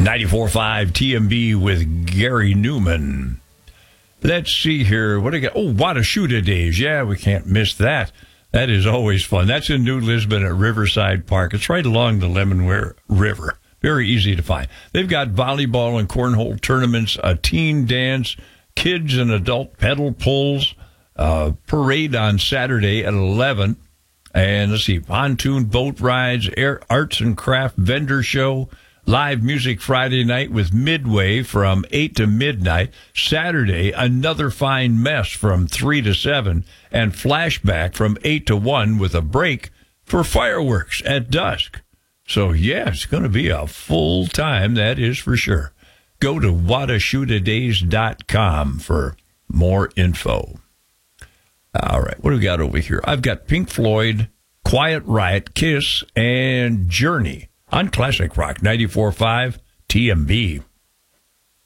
94.5 TMB with Gary Newman. Let's see here. What do you got? Oh, Wada Days. Yeah, we can't miss that. That is always fun. That's in New Lisbon at Riverside Park. It's right along the Lemonweir River. Very easy to find. They've got volleyball and cornhole tournaments, a teen dance, kids and adult pedal pulls, parade on Saturday at 11. And let's see, pontoon boat rides, arts and craft vendor show, live music Friday night with Midway from 8 to midnight. Saturday, another fine mess from 3 to 7, and flashback from 8 to 1 with a break for fireworks at dusk. So, yeah, it's going to be a full time, that is for sure. Go to wadashutadays.com for more info. All right, what do we got over here? I've got Pink Floyd, Quiet Riot, Kiss, and Journey on Classic Rock 94.5 TMB.